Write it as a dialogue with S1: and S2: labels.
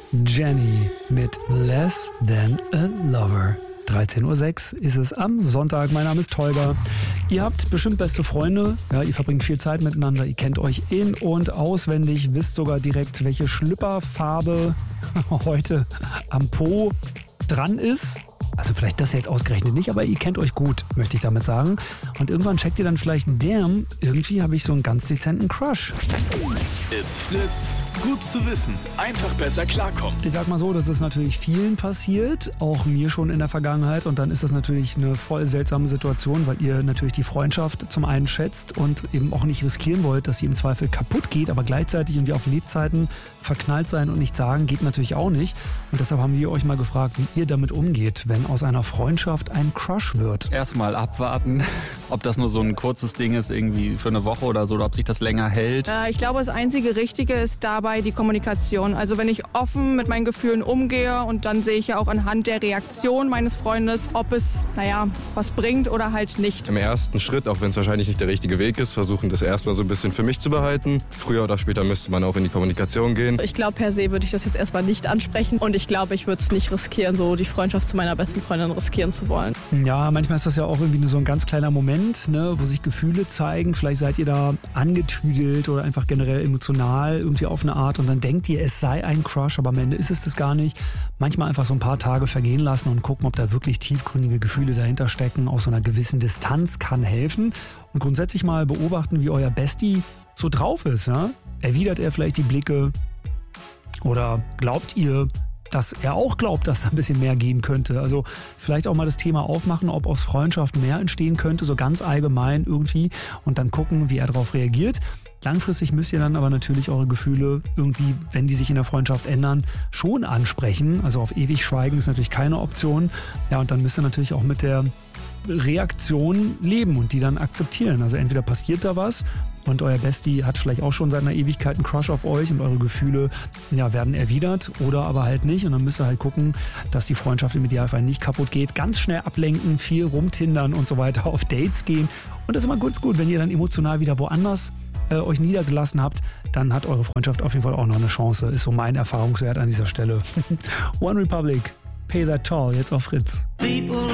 S1: Jenny mit Less Than a Lover. 13.06 Uhr ist es am Sonntag. Mein Name ist Tolga. Ihr habt bestimmt beste Freunde. Ja, ihr verbringt viel Zeit miteinander. Ihr kennt euch in- und auswendig. Wisst sogar direkt, welche Schlüpperfarbe heute am Po dran ist. Also vielleicht das jetzt ausgerechnet nicht, aber ihr kennt euch gut, möchte ich damit sagen. Und irgendwann checkt ihr dann vielleicht, damn, irgendwie habe ich so einen ganz dezenten Crush.
S2: It's Fritz. Gut zu wissen. Einfach besser klarkommen.
S1: Ich sag mal so, das ist natürlich vielen passiert, auch mir schon in der Vergangenheit. Und dann ist das natürlich eine voll seltsame Situation, weil ihr natürlich die Freundschaft zum einen schätzt und eben auch nicht riskieren wollt, dass sie im Zweifel kaputt geht, aber gleichzeitig irgendwie auf Lebzeiten verknallt sein und nichts sagen, geht natürlich auch nicht. Und deshalb haben wir euch mal gefragt, wie ihr damit umgeht, wenn aus einer Freundschaft ein Crush wird.
S3: Erstmal abwarten, ob das nur so ein kurzes Ding ist, irgendwie für eine Woche oder so, oder ob sich das länger hält.
S4: Ich glaube, das einzige Richtige ist dabei die Kommunikation. Also wenn ich offen mit meinen Gefühlen umgehe und dann sehe ich ja auch anhand der Reaktion meines Freundes, ob es, was bringt oder halt nicht.
S5: Im ersten Schritt, auch wenn es wahrscheinlich nicht der richtige Weg ist, versuchen das erstmal so ein bisschen für mich zu behalten. Früher oder später müsste man auch in die Kommunikation gehen.
S6: Ich glaube, per se würde ich das jetzt erstmal nicht ansprechen und ich glaube, ich würde es nicht riskieren, so die Freundschaft zu meiner besten Freundin riskieren zu wollen.
S1: Ja, manchmal ist das ja auch irgendwie so ein ganz kleiner Moment, ne, wo sich Gefühle zeigen. Vielleicht seid ihr da angetüdelt oder einfach generell emotional irgendwie auf eine Art und dann denkt ihr, es sei ein Crush, aber am Ende ist es das gar nicht. Manchmal einfach so ein paar Tage vergehen lassen und gucken, ob da wirklich tiefgründige Gefühle dahinter stecken. Aus so einer gewissen Distanz kann helfen. Und grundsätzlich mal beobachten, wie euer Bestie so drauf ist. Ja? Erwidert er vielleicht die Blicke? Oder glaubt ihr, dass er auch glaubt, dass da ein bisschen mehr gehen könnte? Also vielleicht auch mal das Thema aufmachen, ob aus Freundschaft mehr entstehen könnte, so ganz allgemein irgendwie. Und dann gucken, wie er darauf reagiert. Langfristig müsst ihr dann aber natürlich eure Gefühle irgendwie, wenn die sich in der Freundschaft ändern, schon ansprechen. Also auf ewig schweigen ist natürlich keine Option. Ja, und dann müsst ihr natürlich auch mit der Reaktion leben und die dann akzeptieren. Also entweder passiert da was und euer Bestie hat vielleicht auch schon seit einer Ewigkeit einen Crush auf euch und eure Gefühle werden erwidert oder aber halt nicht. Und dann müsst ihr halt gucken, dass die Freundschaft im Idealfall nicht kaputt geht. Ganz schnell ablenken, viel rumtindern und so weiter, auf Dates gehen. Und das ist immer ganz gut, wenn ihr dann emotional wieder woanders euch niedergelassen habt, dann hat eure Freundschaft auf jeden Fall auch noch eine Chance. Ist so mein Erfahrungswert an dieser Stelle. One Republic, Pay That Toll, jetzt auf Fritz.